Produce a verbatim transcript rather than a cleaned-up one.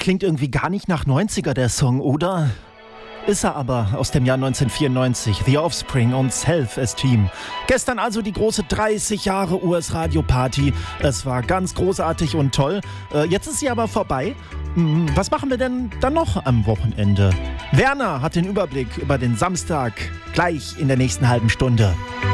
klingt irgendwie gar nicht nach neunziger, der Song, oder? Ist er aber, aus dem Jahr neunzehnhundertvierundneunzig. The Offspring und Self-Esteem. Gestern also die große dreißig Jahre U S-Radio-Party. Es war ganz großartig und toll. Äh, jetzt ist sie aber vorbei. Hm, was machen wir denn dann noch am Wochenende? Werner hat den Überblick über den Samstag gleich in der nächsten halben Stunde.